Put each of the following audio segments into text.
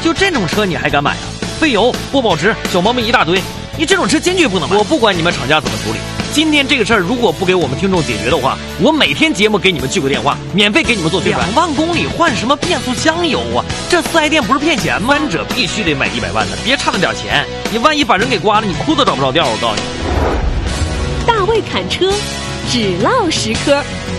就这种车你还敢买啊？费油、不保值、小毛病一大堆，你这种车坚决不能买。我不管你们厂家怎么处理，今天这个事儿如果不给我们听众解决的话，我每天节目给你们去个电话，免费给你们做宣传。2万公里换什么变速箱油啊？这4S店不是骗钱吗？三者必须得买100万的，别差那点钱，你万一把人给刮了，你裤子找不着调。我告诉你， 大卫侃车，只唠实科。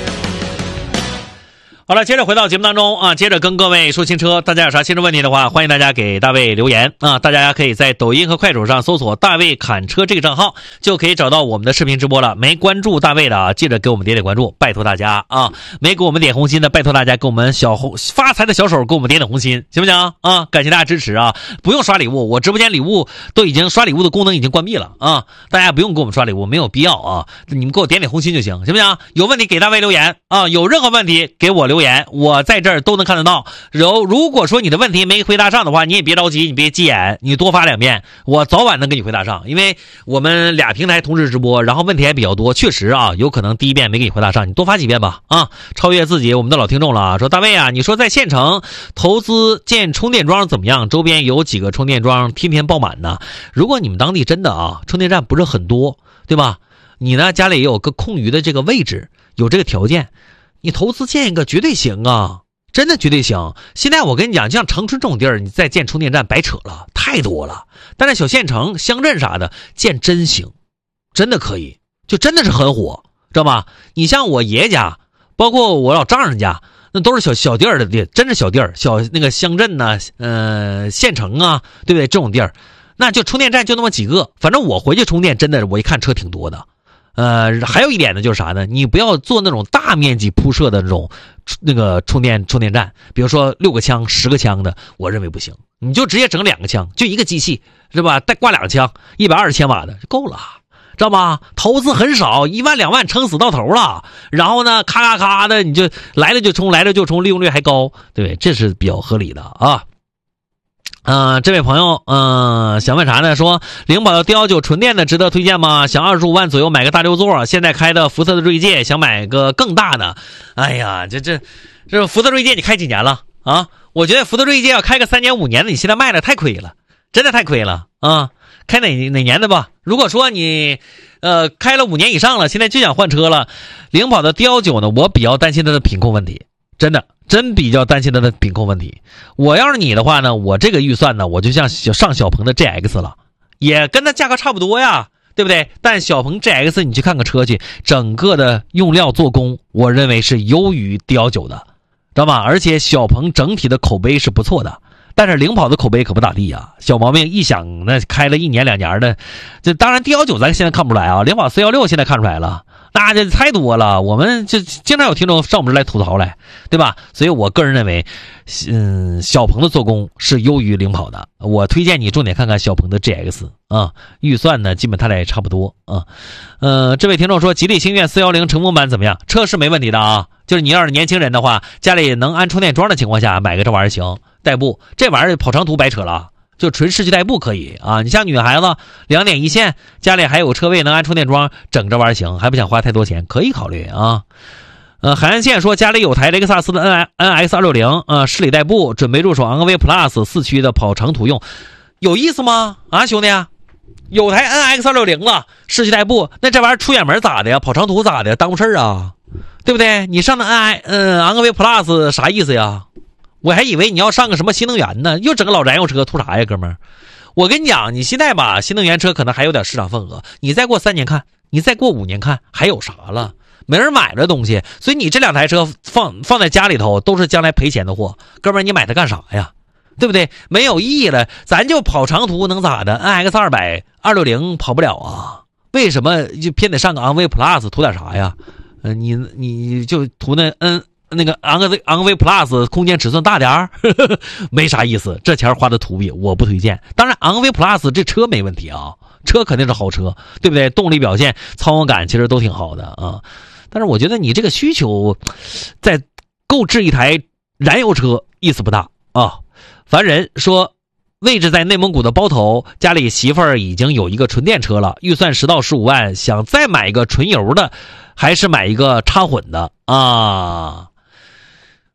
好了，接着回到节目当中啊，接着跟各位说新车，大家有啥新车问题的话，欢迎大家给大卫留言啊！大家可以在抖音和快手上搜索大卫侃车这个账号，就可以找到我们的视频直播了。没关注大卫的啊，记得给我们点点关注，拜托大家啊！没给我们点红心的，拜托大家给我们发财的小手给我们点点红心，行不行啊？感谢大家支持啊！不用刷礼物，我直播间礼物都已经刷礼物的功能已经关闭了啊！大家不用给我们刷礼物，没有必要啊！你们给我点点红心就行，行不行？有问题给大卫留言啊！有任何问题给我留言，我在这儿都能看得到。如果说你的问题没回答上的话，你也别着急，你别急眼，你多发2遍，我早晚能给你回答上。因为我们俩平台同时直播，然后问题还比较多，确实啊，有可能第一遍没给你回答上，你多发几遍吧啊！超越自己，我们的老听众了啊！说大卫啊，你说在县城投资建充电桩怎么样？周边有几个充电桩天天爆满呢？如果你们当地真的啊，充电站不是很多，对吧？你呢家里也有个空余的这个位置，有这个条件，你投资建一个绝对行啊，真的绝对行。现在我跟你讲，像长春这种地儿，你再建充电站白扯了，太多了。但是小县城、乡镇啥的建真行，真的可以，就真的是很火，知道吧？你像我爷家，包括我老丈人家，那都是小地儿的地，真是小地儿，小那个乡镇呐、县城啊，对不对？这种地儿，那就充电站就那么几个。反正我回去充电，真的我一看车挺多的。还有一点呢，就是啥呢？你不要做那种大面积铺设的那种那个充电站，比如说6个枪、10个枪的，我认为不行。你就直接整2个枪，就一个机器，是吧？再挂2个枪，120千瓦的就够了，知道吗？投资很少，1万2万撑死到头了。然后呢，咔咔咔的，你就来了就充，利用率还高，对，这是比较合理的啊。这位朋友，想问啥呢？说灵宝的D19纯电的值得推荐吗？想25万左右买个大6座，现在开的福特的锐界，想买个更大的。哎呀，这福特锐界你开几年了啊？我觉得福特锐界要开个3年5年的，你现在卖了太亏了，真的太亏了啊！开哪年的吧？如果说你开了5年以上了，现在就想换车了，灵宝的D19呢，我比较担心它的品控问题。真比较担心它的品控问题。我要是你的话呢，我这个预算呢，我就像上小鹏的 GX 了，也跟它价格差不多呀，对不对？但小鹏 GX 你去看看车去，整个的用料做工，我认为是优于 D19 的，知道吗？而且小鹏整体的口碑是不错的，但是领跑的口碑可不咋地呀，小毛病一想，那开了1年2年的，这当然 D19 咱现在看不出来啊，领跑416现在看出来了。那这太多了，我们就经常有听众上我们这来吐槽来，对吧？所以我个人认为，小鹏的做工是优于领跑的。我推荐你重点看看小鹏的 GX 啊，预算呢基本它俩也差不多啊。这位听众说，吉利星越410乘风版怎么样？车是没问题的啊，就是你要是年轻人的话，家里能安充电桩的情况下，买个这玩意儿行。代步这玩意儿跑长途白扯了。就纯市区代步可以啊，你像女孩子2点一线，家里还有车位能安充电桩，整这玩意儿行，还不想花太多钱，可以考虑啊。海岸线说家里有台雷克萨斯的 NX 260，市里代步，准备入手昂科威 Plus 4驱的跑长途用，有意思吗？啊，兄弟，有台 NX 260了，市区代步，那这玩意儿出远门咋的呀？跑长途咋的？耽误事儿啊，对不对？你上的昂科威 Plus 啥意思呀？我还以为你要上个什么新能源呢，又整个老燃油车，图啥呀，哥们儿？我跟你讲，你现在吧，新能源车可能还有点市场份额，你再过3年看，你再过5年看，还有啥了？没人买这东西，所以你这2台车放在家里头，都是将来赔钱的货，哥们儿，你买它干啥呀？对不对？没有意义了，咱就跑长途能咋的 ？NX 200 260跑不了啊？为什么就偏得上个昂科威 Plus 图点啥呀？你就图那个昂科威 Plus 空间尺寸大点儿，没啥意思，这钱花的土比，我不推荐。当然昂科威 Plus 这车没问题啊，车肯定是好车，对不对？动力表现、操控感其实都挺好的啊。但是我觉得你这个需求，在购置一台燃油车意思不大啊。凡人说，位置在内蒙古的包头，家里媳妇儿已经有一个纯电车了，预算10到15万，想再买一个纯油的，还是买一个插混的啊？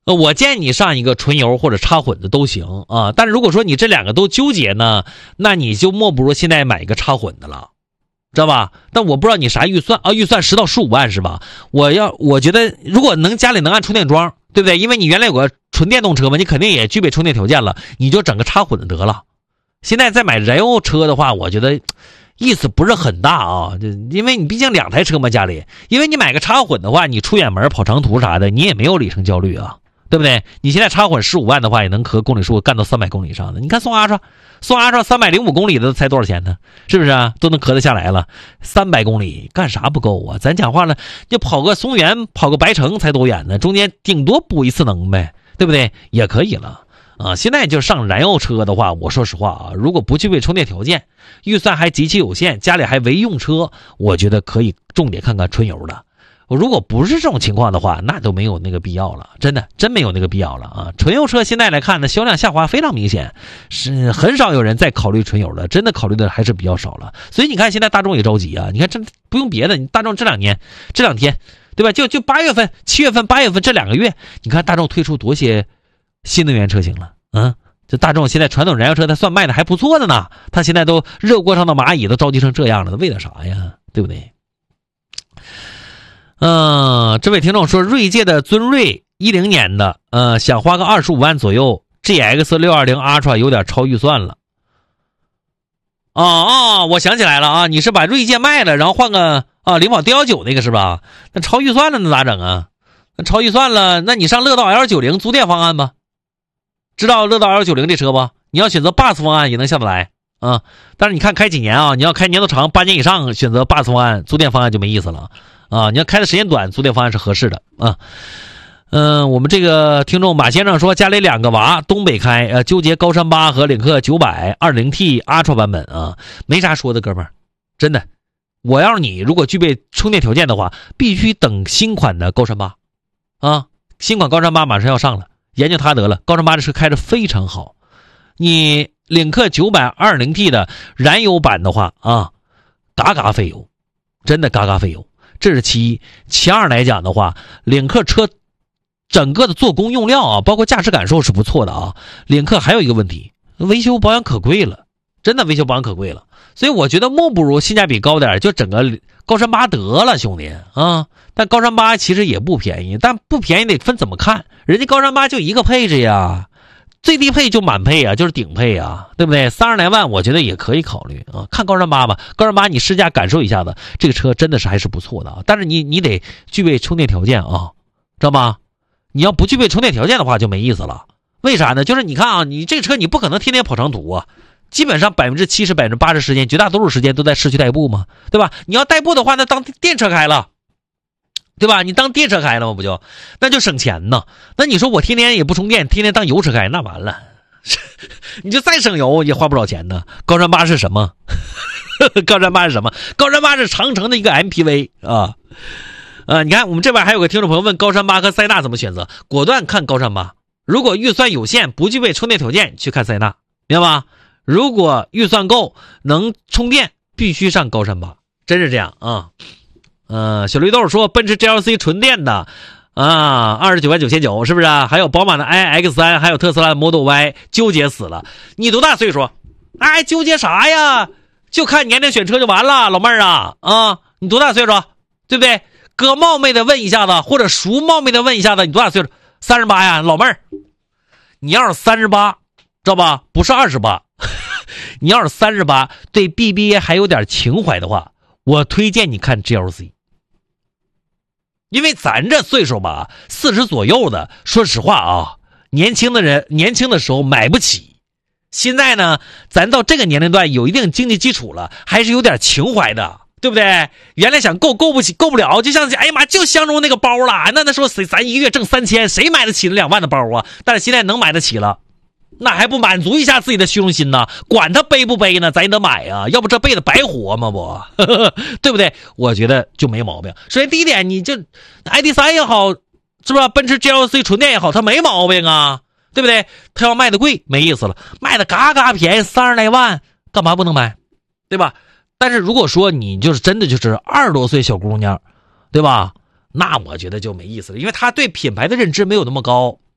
我建议你上一个纯油或者插混的都行啊。但是如果说你这两个都纠结呢，那你就莫不如现在买一个插混的了，知道吧？但我不知道你啥预算啊？预算10到15万是吧？我觉得如果家里能安充电桩，对不对？因为你原来有个纯电动车嘛，你肯定也具备充电条件了，你就整个插混的得了。现在再买燃油车的话，我觉得意思不是很大啊，因为你毕竟2台车嘛家里，因为你买个插混的话，你出远门跑长途啥的，你也没有里程焦虑啊，对不对？你现在插混15万的话，也能和公里数干到300公里以上的。你看宋阿超305公里的才多少钱呢？是不是啊？都能咳得下来了。300公里干啥不够啊？咱讲话了，就跑个松原，跑个白城才多远呢？中间顶多补一次能呗，对不对？也可以了。现在就上燃油车的话，我说实话啊，如果不具备充电条件，预算还极其有限，家里还唯用车，我觉得可以重点看看纯油的。如果不是这种情况的话，那都没有那个必要了，真没有那个必要了啊！纯油车现在来看呢，销量下滑非常明显，是很少有人再考虑纯油的，真的考虑的还是比较少了。所以你看现在大众也着急啊，你看这不用别的，你大众这两天，对吧？就8月份、7月份、8月份这2个月，你看大众推出多些新能源车型了，这大众现在传统燃油车它算卖的还不错的呢，它现在都热锅上的蚂蚁都着急成这样了，为了啥呀？对不对？这位听众说，锐界的尊锐10年的，想花个25万左右 ，GX 620 Ultra 有点超预算了。我想起来了啊，你是把锐界卖了，然后换个灵宝D19那个是吧？那超预算了，那咋整啊？那超预算了，那你上乐道 L90 租电方案吧。知道乐道 L90 这车不？你要选择 Bus 方案也能下得来啊。但是你看开几年啊？你要开年头长8年以上，选择 Bus 方案，租电方案就没意思了啊。你要开的时间短，租电方案是合适的啊。我们这个听众马先生说，家里2个娃东北开，纠结高山8和领克900 2.0T Ultra 版本啊，没啥说的，哥们儿，真的。我要是你，如果具备充电条件的话，必须等新款的高山8啊，新款高山8马上要上了。研究它得了，高山8这车开着非常好。你领克900 2.0T 的燃油版的话啊，嘎嘎费油，真的嘎嘎费油，这是其一。其二来讲的话，领克车整个的做工用料啊，包括驾驶感受是不错的啊。领克还有一个问题，维修保养可贵了，真的维修保养可贵了。所以我觉得莫不如性价比高点，就整个高山8得了，兄弟啊。但高山8其实也不便宜，但不便宜得分怎么看，人家高山8就一个配置呀，最低配就满配啊，就是顶配啊，对不对？30来万我觉得也可以考虑啊。看高山8吧，高山8你试驾感受一下子，这个车真的是还是不错的啊。但是你得具备充电条件啊，知道吗？你要不具备充电条件的话就没意思了。为啥呢？就是你看啊，你这个车你不可能天天跑长途啊，基本上70%、80%时间，绝大多数时间都在市区代步嘛，对吧？你要代步的话，那当电车开了，对吧？你当电车开了吗？不就那就省钱呢？那你说我天天也不充电，天天当油车开，那完了，你就再省油也花不少钱呢。高山8是什么？高山8是什么？高山8是长城的一个 MPV 啊。你看我们这边还有个听众朋友问高山8和塞纳怎么选择，果断看高山8。如果预算有限，不具备充电条件，去看塞纳，明白吧？如果预算够，能充电，必须上高山8，真是这样啊。小绿豆说奔驰 GLC 纯电的29万9900，是不是啊？还有宝马的 iX3， 还有特斯拉的 Model Y， 纠结死了。你多大岁数？纠结啥呀？就看年龄选车就完了，老妹儿啊，你多大岁数？对不对？哥冒昧的问一下子，或者叔冒昧的问一下子，你多大岁数？38呀，老妹儿。你要是38，知道吧？不是28。你要是38，对 BBA 还有点情怀的话，我推荐你看 GLC。因为咱这岁数吧，40左右的，说实话啊，年轻的人年轻的时候买不起。现在呢，咱到这个年龄段有一定经济基础了，还是有点情怀的，对不对？原来想够不起，够不了，就像哎呀妈，就相中那个包了。那说咱一个月挣3000，谁买得起那2万的包啊？但是现在能买得起了，那还不满足一下自己的虚荣心呢？管他背不背呢，咱也得买啊，要不这辈子白活吗？不，对不对？我觉得就没毛病。首先第一点，你就 ID3 也好，是吧？奔驰 GLC 纯电也好，它没毛病啊，对不对？它要卖的贵没意思了，卖的嘎嘎便宜，30来万，干嘛不能买？对吧？但是如果说你就是真的就是20多岁小姑娘，对吧？那我觉得就没意思了，因为她对品牌的认知没有那么高。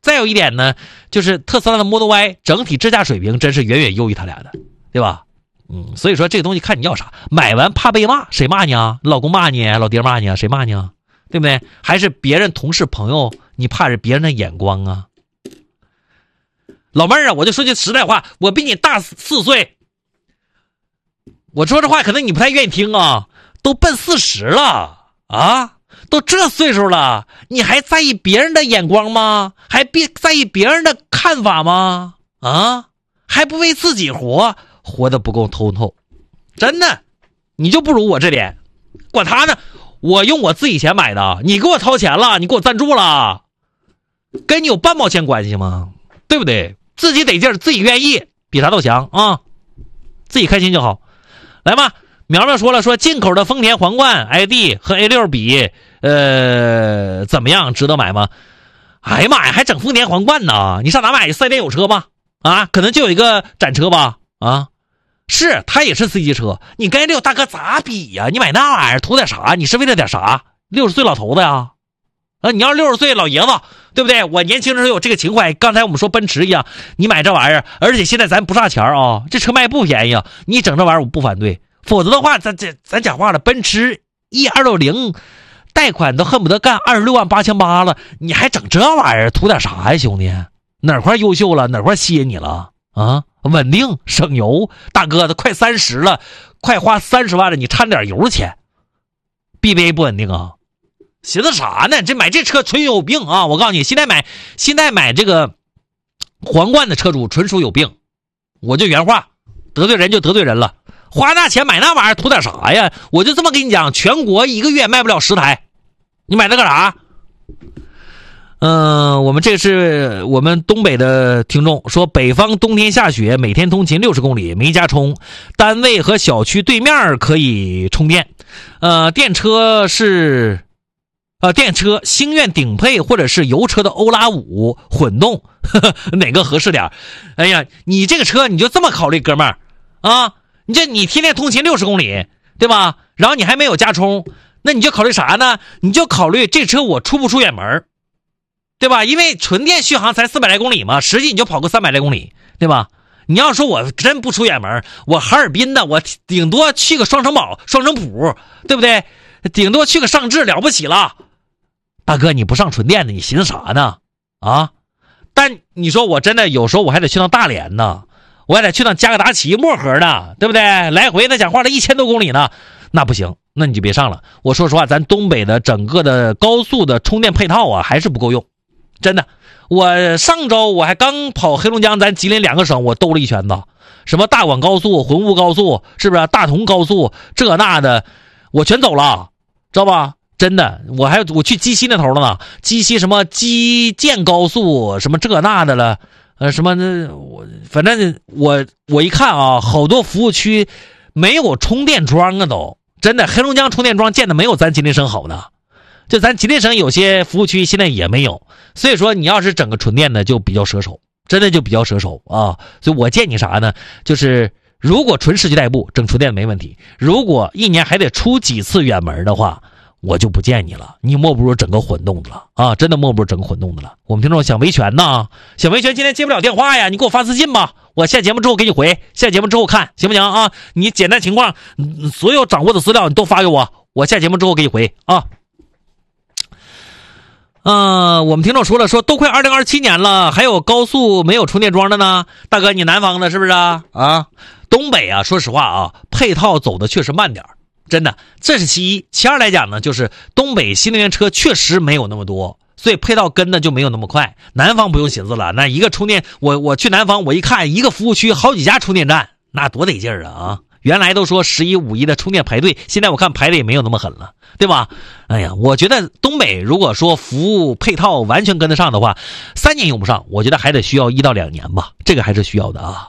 再有一点呢，就是特斯拉的 Model Y 整体智驾水平真是远远优于他俩的，对吧？所以说这个东西看你要啥，买完怕被骂，谁骂你啊？老公骂你，老爹骂你啊？谁骂你啊？对不对？还是别人同事朋友，你怕着别人的眼光啊？老妹儿啊，我就说句实在话，我比你大4岁，我说这话可能你不太愿意听啊，都奔40了啊，都这岁数了，你还在意别人的眼光吗？还在意别人的看法吗？啊，还不为自己活得不够通透，真的，你就不如我这点，管他呢，我用我自己钱买的，你给我掏钱了，你给我赞助了，跟你有半毛钱关系吗？对不对？自己得劲儿，自己愿意，比啥都强啊！自己开心就好。来吧，苗苗说了，说进口的丰田皇冠 ID 和 A6 比，怎么样？值得买吗？哎呀妈呀，还整丰田皇冠呢？你上哪买？4S店有车吗？啊，可能就有一个展车吧？啊，是，它也是 C 级车，你跟A6大哥咋比呀？你买那玩意儿图点啥？你是为了点啥？60岁老头子呀？你要是60岁老爷子，对不对？我年轻的时候有这个情怀，刚才我们说奔驰一样，你买这玩意儿，而且现在咱不差钱啊，这车卖不便宜啊，你整这玩意儿我不反对，否则的话，咱讲话了，奔驰 E260 贷款都恨不得干26.888了，你还整这玩意儿，图点啥呀，兄弟？哪块优秀了？哪块吸引你了？啊，稳定省油，大哥都快30了，快花30万了，你掺点油钱 ，BBA 不稳定啊？寻思啥呢？这买这车纯有病啊！我告诉你，现在买这个皇冠的车主纯属有病。我就原话，得罪人就得罪人了。花那钱买那玩意儿图点啥呀？我就这么跟你讲，全国一个月卖不了10台，你买它干啥？我们这是我们东北的听众说，北方冬天下雪，每天通勤60公里，没加充，单位和小区对面可以充电。电车星愿顶配或者是油车的欧拉5混动，哪个合适点？哎呀，你这个车你就这么考虑，哥们儿啊，你天天通勤60公里，对吧？然后你还没有加充，那你就考虑啥呢？你就考虑这车我出不出远门，对吧？因为纯电续航才400来公里嘛，实际你就跑个300来公里，对吧？你要说我真不出远门，我哈尔滨的，我顶多去个双城浦，对不对？顶多去个上智了不起了。大哥，你不上纯电的，你寻思啥呢？啊！但你说我真的有时候我还得去趟大连呢，我还得去趟加格达奇漠河呢，对不对？来回那讲话了1000多公里呢，那不行，那你就别上了。我说实话，咱东北的整个的高速的充电配套啊，还是不够用，真的。我上周我还刚跑黑龙江咱吉林2个省，我兜了一圈子，什么大广高速、浑乌高速，是不是？大同高速，这那的，我全走了，知道吧？真的，我去鸡西那头了呢，鸡西什么基建高速什么这那的了，什么反正我一看啊，好多服务区没有充电桩啊，都真的，黑龙江充电桩建的没有咱吉林省好呢，就咱吉林省有些服务区现在也没有，所以说你要是整个纯电的就比较舍手，真的就比较舍手啊，所以我建议啥呢？就是如果纯市区代步整纯电的没问题，如果一年还得出几次远门的话，我就不建议了，你莫不如整个混动的了啊！真的莫不如整个混动的了。我们听众想维权呢，想维权今天接不了电话呀，你给我发私信吧，我下节目之后给你回，下节目之后看行不行啊？你简单情况，所有掌握的资料你都发给我，我下节目之后给你回啊。我们听众说了，说都快2027年了，还有高速没有充电桩的呢。大哥，你南方的是不是啊？东北啊，说实话啊，配套走的确实慢点，真的，这是其一。其二来讲呢，就是东北新能源车确实没有那么多，所以配套跟的就没有那么快。南方不用寻思了，那一个充电，我去南方，我一看一个服务区好几家充电站，那多得劲儿啊！原来都说11、5、1的充电排队，现在我看排的也没有那么狠了，对吧？哎呀，我觉得东北如果说服务配套完全跟得上的话，3年用不上，我觉得还得需要1到2年吧，这个还是需要的啊。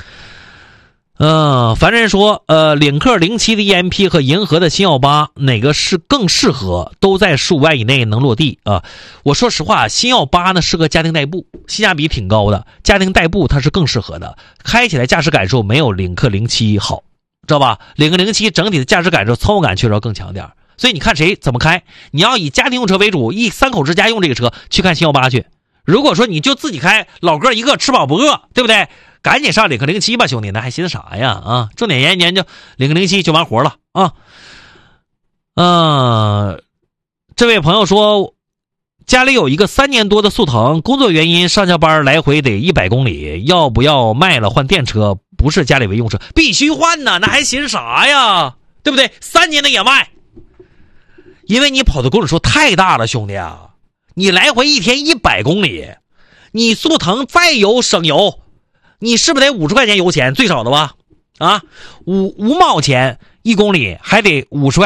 凡人说，领克07的 EMP 和银河的新耀8哪个是更适合？都在15万以内能落地啊。我说实话，新耀8呢适合家庭代步，性价比挺高的，家庭代步它是更适合的，开起来驾驶感受没有领克07好，知道吧？领克07整体的驾驶感受、操控感确实要更强点，所以你看谁怎么开，你要以家庭用车为主，3口之家用这个车去看新耀8去。 如果说你就自己开，老哥一个吃饱不饿，对不对？赶紧上领克07吧，兄弟，那还寻思啥呀？啊，重点研究领克07就完活了啊。这位朋友说，家里有一个3年多的速腾，工作原因上下班来回得100公里，要不要卖了换电车？不是家里为用车，必须换呢，那还寻啥呀？对不对？3年的也卖，因为你跑的公里数太大了，兄弟啊！你来回一天100公里，你速腾再油省油，你是不是得50块钱油钱最少的吧？啊，5毛钱1公里，还得50块。